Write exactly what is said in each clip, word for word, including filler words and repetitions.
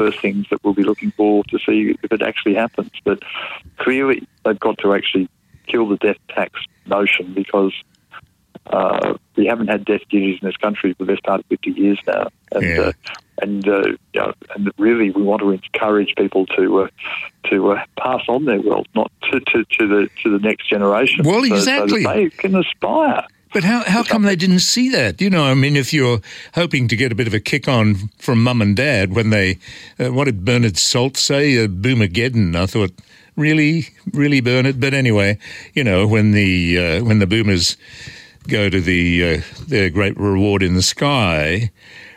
first things that we'll be looking for to see if it actually happens. But clearly they've got to actually kill the death tax notion, because uh, we haven't had death duties in this country for the best part of fifty years now. And yeah. uh, and uh, you know, and really we want to encourage people to uh, to uh, pass on their wealth, not to, to, to the to the next generation. Well, so, exactly. So that they can aspire. But how how come they didn't see that? You know, I mean, if you're hoping to get a bit of a kick on from mum and dad when they, uh, what did Bernard Salt say? Uh, Boomageddon. I thought, really, really, Bernard? But anyway, you know, when the uh, when the boomers go to the uh, their great reward in the sky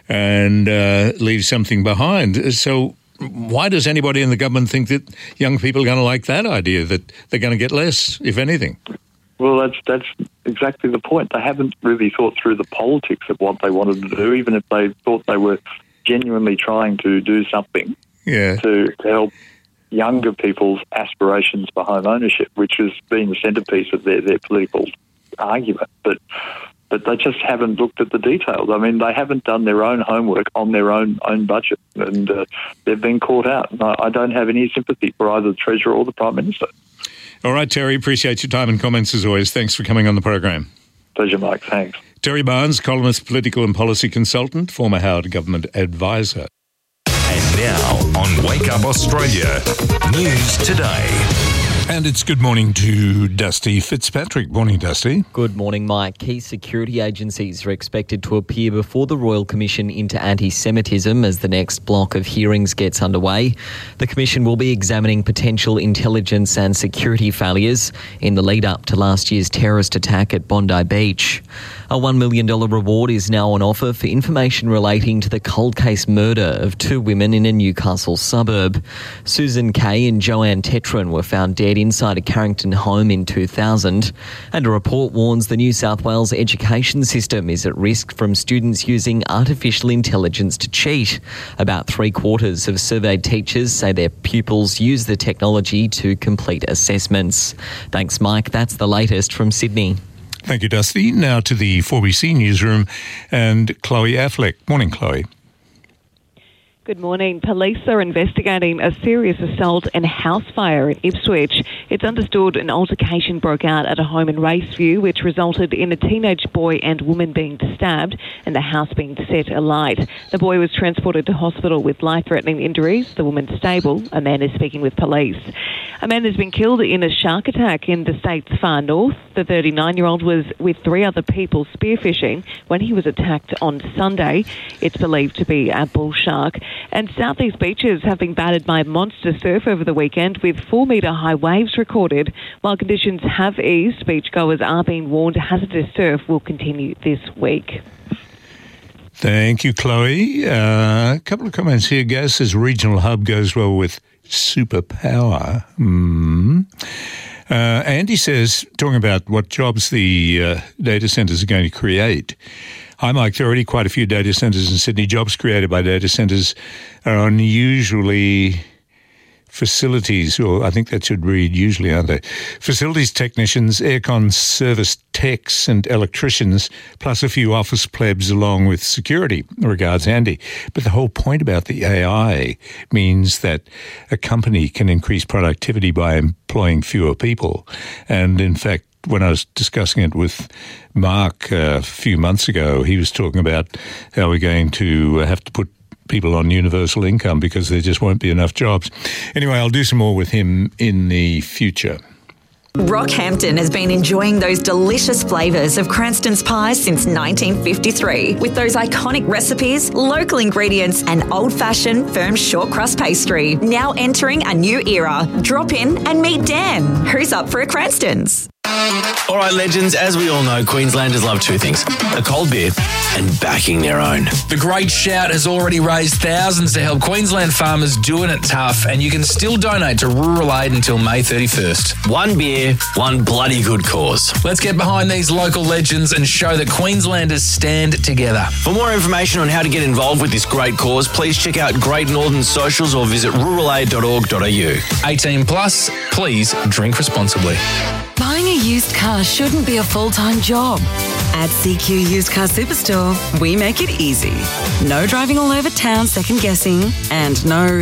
and uh, leave something behind. So why does anybody in the government think that young people are going to like that idea, that they're going to get less, if anything? Well, that's that's exactly the point. They haven't really thought through the politics of what they wanted to do, even if they thought they were genuinely trying to do something yeah. to, to help younger people's aspirations for home ownership, which has been the centrepiece of their, their political argument. But but they just haven't looked at the details. I mean, they haven't done their own homework on their own own budget, and uh, they've been caught out. And I, I don't have any sympathy for either the Treasurer or the Prime Minister. All right, Terry, appreciate your time and comments as always. Thanks for coming on the program. Pleasure, Mike. Thanks. Terry Barnes, columnist, political and policy consultant, former Howard Government advisor. And now on Wake Up Australia, News Today. And it's good morning to Dusty Fitzpatrick. Morning, Dusty. Good morning, Mike. Key security agencies are expected to appear before the Royal Commission into Anti-Semitism as the next block of hearings gets underway. The Commission will be examining potential intelligence and security failures in the lead-up to last year's terrorist attack at Bondi Beach. A one million dollars reward is now on offer for information relating to the cold case murder of two women in a Newcastle suburb. Susan Kay and Joanne Tetron were found dead inside a Carrington home in two thousand, and a report warns the New South Wales education system is at risk from students using artificial intelligence to cheat. About three quarters of surveyed teachers say their pupils use the technology to complete assessments. Thanks, Mike. That's the latest from Sydney. Thank you, Dusty. Now to the four B C newsroom and Chloe Affleck. Morning, Chloe. Good morning. Police are investigating a serious assault and house fire in Ipswich. It's understood an altercation broke out at a home in Raceview, which resulted in a teenage boy and woman being stabbed and the house being set alight. The boy was transported to hospital with life-threatening injuries. The woman stable. A man is speaking with police. A man has been killed in a shark attack in the state's far north. The thirty-nine-year-old was with three other people spearfishing when he was attacked on Sunday. It's believed to be a bull shark. And southeast beaches have been battered by monster surf over the weekend, with four-metre high waves recorded. While conditions have eased, beachgoers are being warned hazardous surf will continue this week. Thank you, Chloe. Uh, a couple of comments here. Gas says regional hub goes well with superpower. Mm. Uh, Andy says, talking about what jobs the uh, data centres are going to create. Hi, Mike. There are already quite a few data centres in Sydney. Jobs created by data centres are unusually facilities, or I think that should read usually, aren't they? Facilities technicians, aircon service techs and electricians, plus a few office plebs along with security. Regards, Andy. But the whole point about the A I means that a company can increase productivity by employing fewer people. And in fact, when I was discussing it with Mark uh, a few months ago, he was talking about how we're going to have to put people on universal income because there just won't be enough jobs. Anyway, I'll do some more with him in the future. Rockhampton has been enjoying those delicious flavours of Cranston's pies since nineteen fifty-three. With those iconic recipes, local ingredients and old-fashioned firm short crust pastry. Now entering a new era. Drop in and meet Dan. Who's up for a Cranston's? All right, legends, as we all know, Queenslanders love two things, a cold beer and backing their own. The Great Shout has already raised thousands to help Queensland farmers doing it tough, and you can still donate to Rural Aid until May thirty-first. One beer, one bloody good cause. Let's get behind these local legends and show that Queenslanders stand together. For more information on how to get involved with this great cause, please check out Great Northern's socials or visit rural aid dot org dot a u. eighteen plus, please drink responsibly. Buying a used car shouldn't be a full-time job. At C Q Used Car Superstore, we make it easy. No driving all over town second guessing, and no